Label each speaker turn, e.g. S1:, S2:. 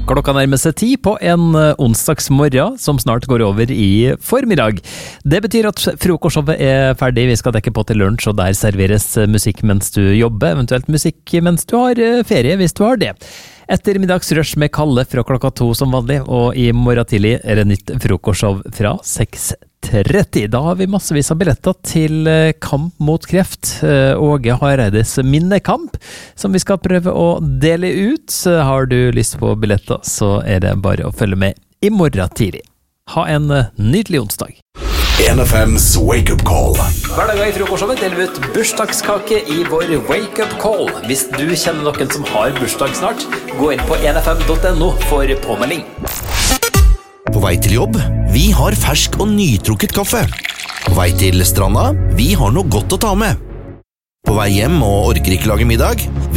S1: Klokka nærmer seg 10 på en onsdagsmorgen som snart går over i formiddag. Det betyr at frokostshowet er ferdig, vi skal dekke på til lunsj, og der serveres musikk mens du jobber, eventuelt musikk mens du har ferie, hvis du har det. Etter middagsrush med Kalle fra klokka 2 som vanlig, og i morgen tidlig er det nytt frokostshow fra 6:30. Da har vi massevis av billetter til kamp mot kreft, Åge Hareides minnekamp, som vi skal prøve å dele ut. Har du lyst på billetter, så er det bare å følge med i morgen tidlig. Ha en nydelig onsdag.
S2: 1FM's Wake Up Call.
S1: Hver dag i frokostshowet deler vi ut bursdagskake i vår Wake Up Call. Hvis du kjenner noen som har bursdag snart, gå inn på 1fm.no for påmelding.
S3: På vei til jobb, vi har fersk og nytrukket kaffe. På vei til stranda, vi har noe godt å ta med. På vei hjem og orker ikke lage middag,